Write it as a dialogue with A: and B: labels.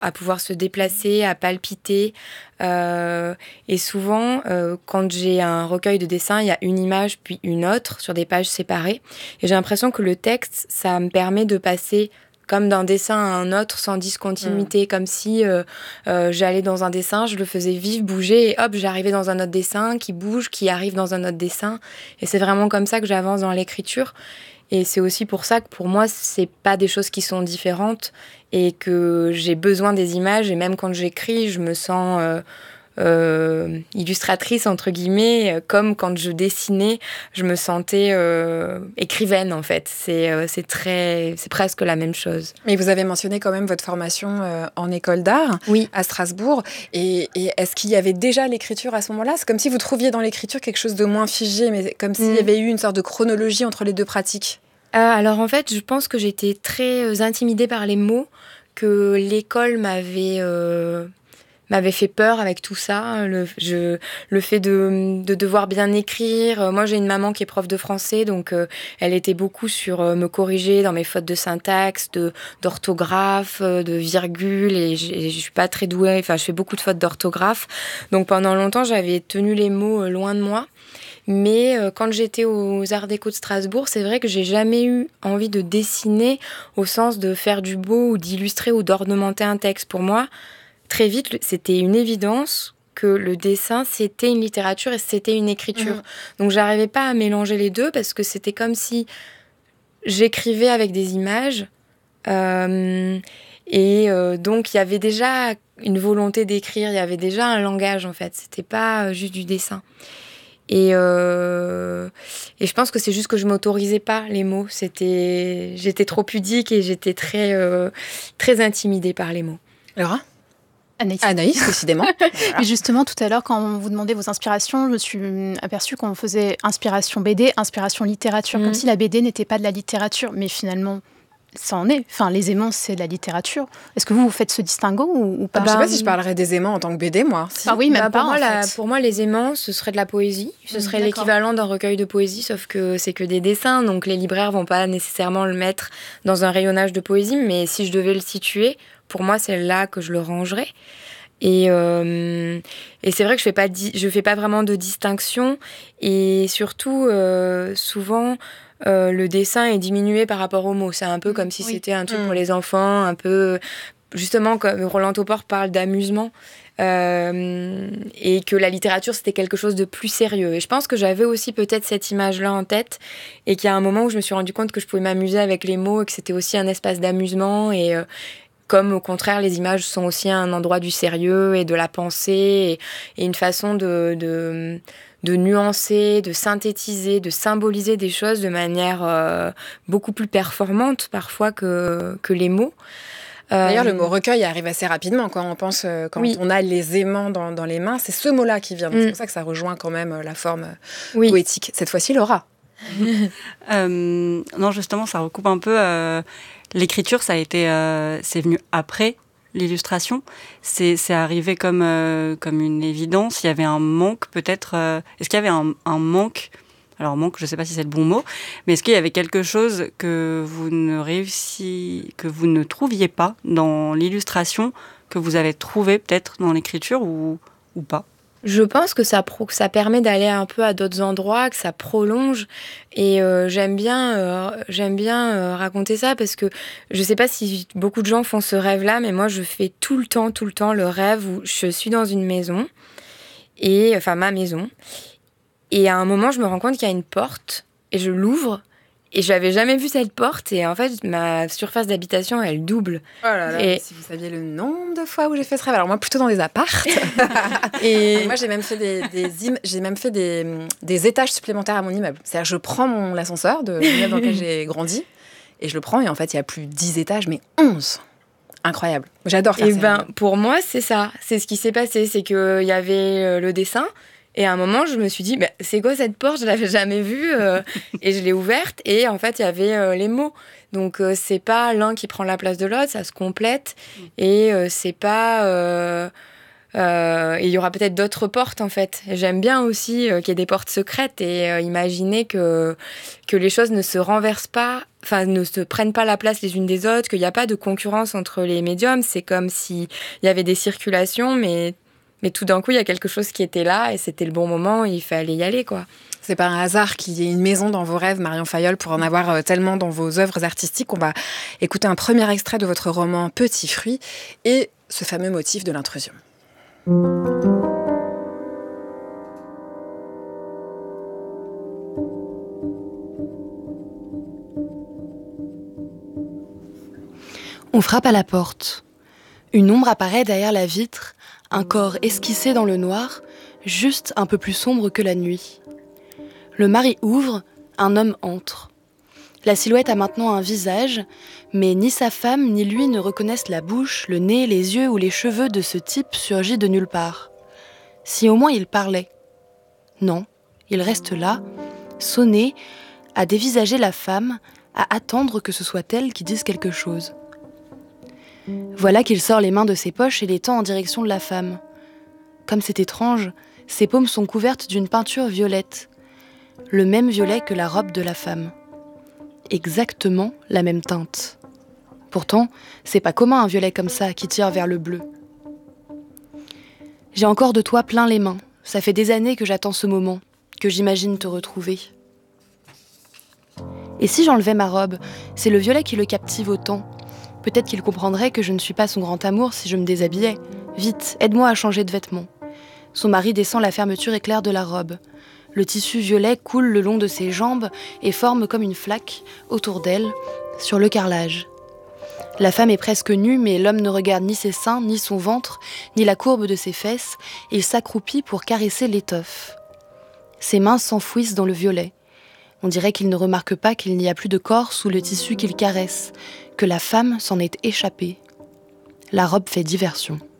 A: à pouvoir se déplacer, à palpiter. Et souvent, quand j'ai un recueil de dessins, il y a une image puis une autre sur des pages séparées. Et j'ai l'impression que le texte, ça me permet de passer comme d'un dessin à un autre sans discontinuité, comme si j'allais dans un dessin, je le faisais vivre, bouger, et hop, j'arrivais dans un autre dessin qui bouge, qui arrive dans un autre dessin. Et c'est vraiment comme ça que j'avance dans l'écriture. Et c'est aussi pour ça que pour moi, c'est pas des choses qui sont différentes et que j'ai besoin des images. Et même quand j'écris, je me sens illustratrice, entre guillemets, comme quand je dessinais, je me sentais écrivaine, en fait. C'est presque la même chose.
B: Mais vous avez mentionné quand même votre formation en école d'art à Strasbourg. Et est-ce qu'il y avait déjà l'écriture à ce moment-là ? C'est comme si vous trouviez dans l'écriture quelque chose de moins figé, mais comme s'il y avait eu une sorte de chronologie entre les deux pratiques.
A: Alors en fait, je pense que j'étais très intimidée par les mots, que l'école m'avait fait peur avec tout ça, le fait de devoir bien écrire. Moi, j'ai une maman qui est prof de français, donc elle était beaucoup sur me corriger dans mes fautes de syntaxe, d'orthographe, de virgule, et je suis pas très douée, enfin, je fais beaucoup de fautes d'orthographe. Donc pendant longtemps, j'avais tenu les mots loin de moi. Mais quand j'étais aux Arts Déco de Strasbourg, c'est vrai que j'ai jamais eu envie de dessiner au sens de faire du beau ou d'illustrer ou d'ornementer un texte. Pour moi, très vite, c'était une évidence que le dessin, c'était une littérature et c'était une écriture. Donc, j'arrivais pas à mélanger les deux parce que c'était comme si j'écrivais avec des images. Donc, il y avait déjà une volonté d'écrire, il y avait déjà un langage, en fait. C'était pas juste du dessin. Et je pense que c'est juste que je m'autorisais pas les mots. J'étais trop pudique et j'étais très intimidée par les mots.
B: Laura ? Anaïs, décidément.
C: Voilà. Mais justement, tout à l'heure, quand on vous demandait vos inspirations, je me suis aperçue qu'on faisait inspiration BD, inspiration littérature, comme si la BD n'était pas de la littérature. Mais finalement, ça en est. Enfin, les aimants, c'est de la littérature. Est-ce que vous faites ce distinguo ou pas ?
B: Je ne sais pas si je parlerais des aimants en tant que BD, moi. Si.
C: Ah oui, même pas,
A: pour moi, les aimants, ce serait de la poésie. Ce serait l'équivalent d'un recueil de poésie, sauf que c'est que des dessins. Donc, les libraires vont pas nécessairement le mettre dans un rayonnage de poésie. Mais si je devais le situer, pour moi, c'est là que je le rangerais. Et c'est vrai que je fais pas vraiment de distinction. Et surtout, souvent... le dessin est diminué par rapport aux mots. C'est un peu comme si c'était un truc pour les enfants, un peu... Justement, comme Roland Topor parle d'amusement, et que la littérature, c'était quelque chose de plus sérieux. Et je pense que j'avais aussi peut-être cette image-là en tête, et qu'il y a un moment où je me suis rendu compte que je pouvais m'amuser avec les mots, et que c'était aussi un espace d'amusement, et... comme au contraire, les images sont aussi un endroit du sérieux et de la pensée et une façon de nuancer, de synthétiser, de symboliser des choses de manière beaucoup plus performante parfois que les mots.
B: D'ailleurs, le mot recueil arrive assez rapidement quand on pense, on a les aimants dans les mains, c'est ce mot-là qui vient. C'est pour ça que ça rejoint quand même la forme poétique. Cette fois-ci, Laura.
D: Non, justement, ça recoupe un peu... L'écriture, ça a été, c'est venu après l'illustration. C'est arrivé comme une évidence. Il y avait un manque, peut-être. Est-ce qu'il y avait un manque ? Alors manque, je ne sais pas si c'est le bon mot, mais est-ce qu'il y avait quelque chose que vous ne trouviez pas dans l'illustration que vous avez trouvé peut-être dans l'écriture ou pas ?
A: Je pense que ça permet d'aller un peu à d'autres endroits, que ça prolonge. Et j'aime bien raconter ça parce que je sais pas si beaucoup de gens font ce rêve-là, mais moi je fais tout le temps le rêve où je suis dans une maison, ma maison. Et à un moment, je me rends compte qu'il y a une porte et je l'ouvre. Et j'avais jamais vu cette porte et en fait ma surface d'habitation elle double.
B: Oh là là, si vous saviez le nombre de fois où j'ai fait ce rêve. Alors moi plutôt dans des apparts. Et moi j'ai même fait des étages supplémentaires à mon immeuble. C'est-à-dire je prends l'ascenseur de l'immeuble dans lequel j'ai grandi et je le prends et en fait il y a plus 10 étages mais 11. Incroyable. J'adore faire ça.
A: Pour moi c'est ça, c'est ce qui s'est passé, c'est que il y avait le dessin. Et à un moment, je me suis dit, c'est quoi cette porte ? Je l'avais jamais vue. Et je l'ai ouverte. Et en fait, il y avait les mots. Donc, c'est pas l'un qui prend la place de l'autre. Ça se complète. Et c'est pas... il y aura peut-être d'autres portes, en fait. J'aime bien aussi qu'il y ait des portes secrètes et imaginer que les choses ne se renversent pas, enfin, ne se prennent pas la place les unes des autres, qu'il n'y a pas de concurrence entre les médiums. C'est comme s'il y avait des circulations, mais tout d'un coup, il y a quelque chose qui était là et c'était le bon moment, il fallait y aller, quoi.
B: C'est pas un hasard qu'il y ait une maison dans vos rêves, Marion Fayolle, pour en avoir tellement dans vos œuvres artistiques. On va écouter un premier extrait de votre roman Petit fruit et ce fameux motif de l'intrusion.
E: On frappe à la porte. Une ombre apparaît derrière la vitre, un corps esquissé dans le noir, juste un peu plus sombre que la nuit. Le mari ouvre, un homme entre. La silhouette a maintenant un visage, mais ni sa femme ni lui ne reconnaissent la bouche, le nez, les yeux ou les cheveux de ce type surgi de nulle part. Si au moins il parlait. Non, il reste là, sonné, à dévisager la femme, à attendre que ce soit elle qui dise quelque chose. Voilà qu'il sort les mains de ses poches et les tend en direction de la femme. Comme c'est étrange, ses paumes sont couvertes d'une peinture violette. Le même violet que la robe de la femme. Exactement la même teinte. Pourtant, c'est pas commun un violet comme ça qui tire vers le bleu. J'ai encore de toi plein les mains. Ça fait des années que j'attends ce moment, que j'imagine te retrouver. Et si j'enlevais ma robe, c'est le violet qui le captive autant. Peut-être qu'il comprendrait que je ne suis pas son grand amour si je me déshabillais. Vite, aide-moi à changer de vêtements. Son mari descend la fermeture éclair de la robe. Le tissu violet coule le long de ses jambes et forme comme une flaque autour d'elle, sur le carrelage. La femme est presque nue, mais l'homme ne regarde ni ses seins, ni son ventre, ni la courbe de ses fesses. Il s'accroupit pour caresser l'étoffe. Ses mains s'enfouissent dans le violet. On dirait qu'il ne remarque pas qu'il n'y a plus de corps sous le tissu qu'il caresse, que la femme s'en est échappée. La robe fait diversion.